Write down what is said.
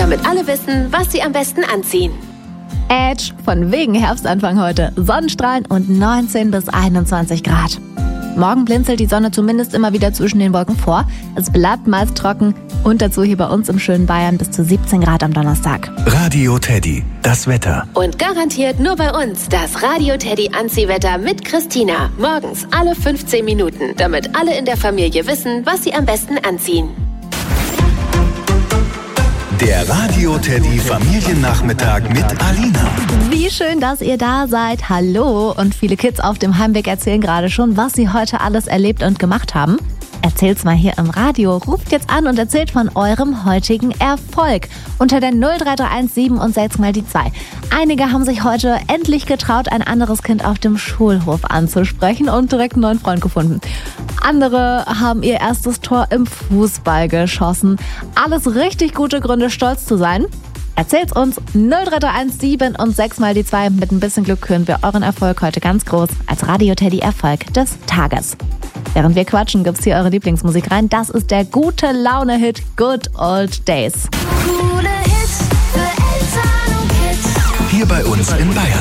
damit alle wissen, was sie am besten anziehen. Edge, von wegen Herbstanfang heute. Sonnenstrahlen und 19 bis 21 Grad. Morgen blinzelt die Sonne zumindest immer wieder zwischen den Wolken vor. Es bleibt meist trocken und dazu hier bei uns im schönen Bayern bis zu 17 Grad am Donnerstag. Radio Teddy, das Wetter. Und garantiert nur bei uns das Radio Teddy Anziehwetter mit Christina. Morgens alle 15 Minuten, damit alle in der Familie wissen, was sie am besten anziehen. Der Radio Teddy Familiennachmittag mit Alina. Wie schön, dass ihr da seid. Hallo. Und viele Kids auf dem Heimweg erzählen gerade schon, was sie heute alles erlebt und gemacht haben. Erzählt's mal hier im Radio. Ruft jetzt an und erzählt von eurem heutigen Erfolg. Unter der 03317 und 6 mal die 2. Einige haben sich heute endlich getraut, ein anderes Kind auf dem Schulhof anzusprechen und direkt einen neuen Freund gefunden. Andere haben ihr erstes Tor im Fußball geschossen. Alles richtig gute Gründe, stolz zu sein. Erzählt's uns 03317 und 6 mal die 2. Mit ein bisschen Glück hören wir euren Erfolg heute ganz groß als Radio Teddy Erfolg des Tages. Während wir quatschen, gibt's hier eure Lieblingsmusik rein. Das ist der gute Laune-Hit Good Old Days. Coole Hits für Eltern und Kids. Hier bei uns in Bayern.